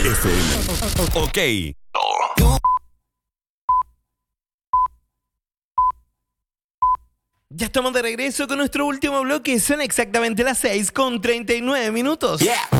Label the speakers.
Speaker 1: FM. Ok. Ya estamos de regreso con nuestro último bloque. Son exactamente las 6:39. Yeah.